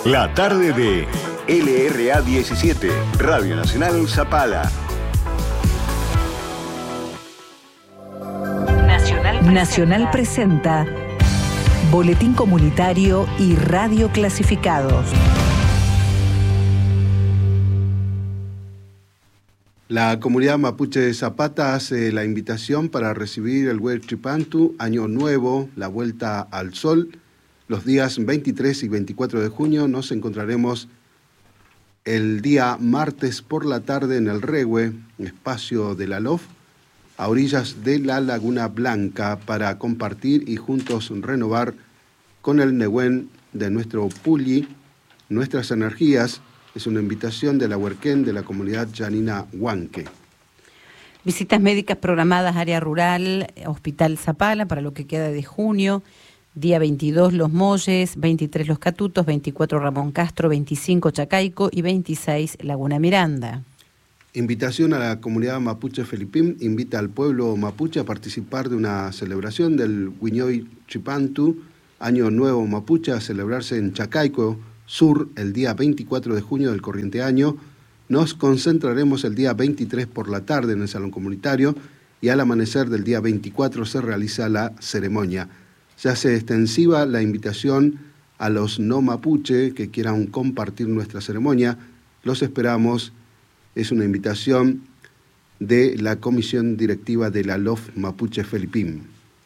La tarde de LRA 17, Radio Nacional Zapala. Nacional presenta Boletín Comunitario y Radio Clasificados. La comunidad mapuche de Zapata hace la invitación para recibir el Huaychipantu, Año Nuevo, la Vuelta al Sol. Los días 23 y 24 de junio nos encontraremos el día martes por la tarde en el Rehue, espacio de la LOF, a orillas de la Laguna Blanca, para compartir y juntos renovar con el Nehuen de nuestro Pulli nuestras energías. Es una invitación de la Huerquén de la comunidad Yanina Huanque. Visitas médicas programadas, área rural, Hospital Zapala, para lo que queda de junio. Día 22 Los Molles, 23 Los Catutos, 24 Ramón Castro, 25 Chacaico y 26 Laguna Miranda. Invitación a la comunidad mapuche Felipim invita al pueblo mapuche a participar de una celebración del Huaychipantu, Año Nuevo Mapuche, a celebrarse en Chacaico Sur el día 24 de junio del corriente año. Nos concentraremos el día 23 por la tarde en el salón comunitario y al amanecer del día 24 se realiza la ceremonia. Se hace extensiva la invitación a los no mapuche que quieran compartir nuestra ceremonia. Los esperamos. Es una invitación de la Comisión Directiva de la LOF Mapuche Felipim.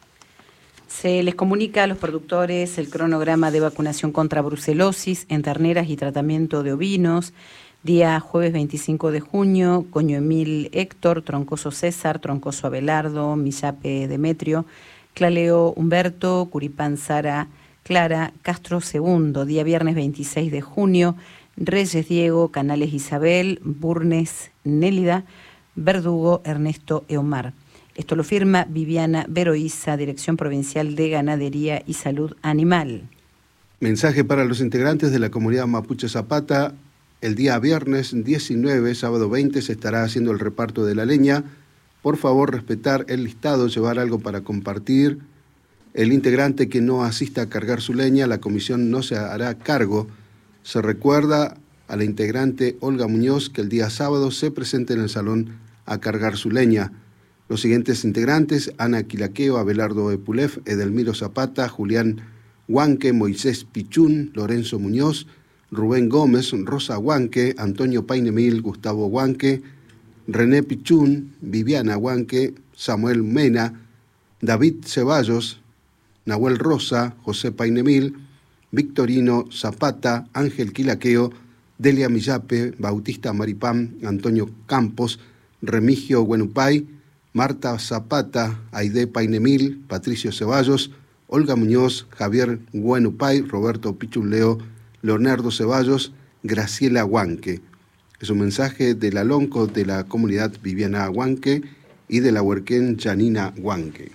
Se les comunica a los productores el cronograma de vacunación contra brucelosis en terneras y tratamiento de ovinos. Día jueves 25 de junio, Coño Emil Héctor, Troncoso César, Troncoso Abelardo, Millape Demetrio, Claleo Humberto, Curipán Sara Clara, Castro II. Día viernes 26 de junio, Reyes Diego, Canales Isabel, Burnes Nélida, Verdugo Ernesto Eomar. Esto lo firma Viviana Veroiza, Dirección Provincial de Ganadería y Salud Animal. Mensaje para los integrantes de la comunidad mapuche Zapata. El día viernes 19, sábado 20, se estará haciendo el reparto de la leña. Por favor, respetar el listado, llevar algo para compartir. El integrante que no asista a cargar su leña, la comisión no se hará cargo. Se recuerda a la integrante Olga Muñoz que el día sábado se presente en el salón a cargar su leña. Los siguientes integrantes: Ana Quilaqueo, Abelardo Epulef, Edelmiro Zapata, Julián Huanque, Moisés Pichún, Lorenzo Muñoz, Rubén Gómez, Rosa Huanque, Antonio Painemil, Gustavo Huanque, René Pichún, Viviana Huanque, Samuel Mena, David Ceballos, Nahuel Rosa, José Painemil, Victorino Zapata, Ángel Quilaqueo, Delia Millape, Bautista Maripán, Antonio Campos, Remigio Huenupay, Marta Zapata, Aide Painemil, Patricio Ceballos, Olga Muñoz, Javier Huenupay, Roberto Pichuleo, Leonardo Ceballos, Graciela Huanque. Es un mensaje de la LONCO de la comunidad Viviana Huanque y de la Huerquén Yanina Huanque.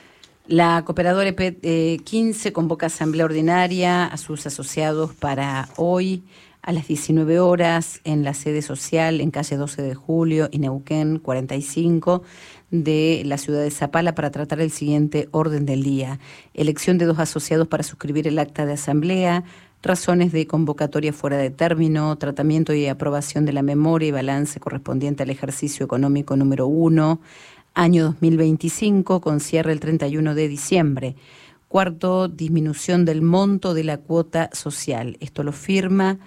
La Cooperadora EP 15 convoca asamblea ordinaria a sus asociados para hoy a las 19 horas en la sede social en calle 12 de Julio y Neuquén 45 de la ciudad de Zapala para tratar el siguiente orden del día: elección de 2 asociados para suscribir el acta de asamblea, razones de convocatoria fuera de término, tratamiento y aprobación de la memoria y balance correspondiente al ejercicio económico número 1, año 2025, con cierre el 31 de diciembre. Cuarto, disminución del monto de la cuota social. Esto lo firma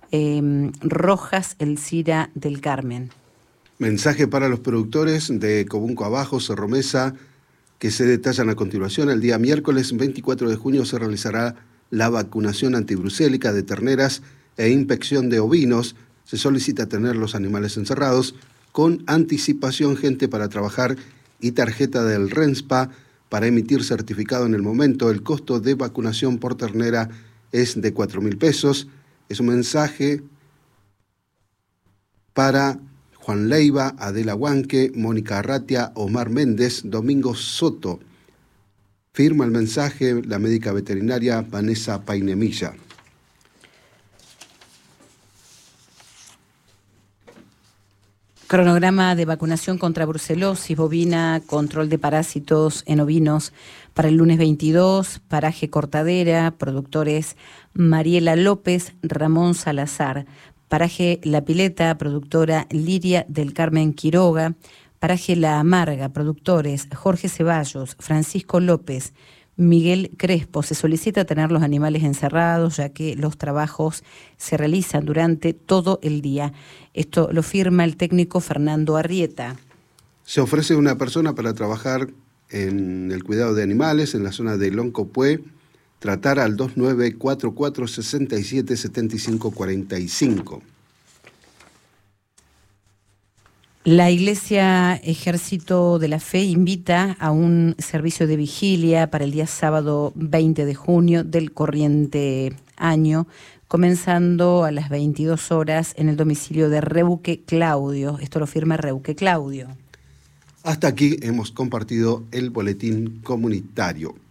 Rojas Elcira del Carmen. Mensaje para los productores de Cobunco Abajo, Cerro Mesa, que se detallan a continuación. El día miércoles 24 de junio se realizará la vacunación antibrucélica de terneras e inspección de ovinos. Se solicita tener los animales encerrados con anticipación, gente para trabajar y tarjeta del RENSPA para emitir certificado en el momento. El costo de vacunación por ternera es de 4.000 pesos. Es un mensaje para Juan Leiva, Adela Huanque, Mónica Arratia, Omar Méndez, Domingo Soto. Firma el mensaje la médica veterinaria Vanessa Painemilla. Cronograma de vacunación contra brucelosis bovina, control de parásitos en ovinos para el lunes 22, paraje Cortadera, productores Mariela López, Ramón Salazar, paraje La Pileta, productora Liria del Carmen Quiroga, paraje La Amarga, productores Jorge Ceballos, Francisco López, Miguel Crespo. Se solicita tener los animales encerrados, ya que los trabajos se realizan durante todo el día. Esto lo firma el técnico Fernando Arrieta. Se ofrece una persona para trabajar en el cuidado de animales en la zona de Loncopué, tratar al 2944-677545. La Iglesia Ejército de la Fe invita a un servicio de vigilia para el día sábado 20 de junio del corriente año, comenzando a las 22 horas en el domicilio de Reuque Claudio. Esto lo firma Reuque Claudio. Hasta aquí hemos compartido el boletín comunitario.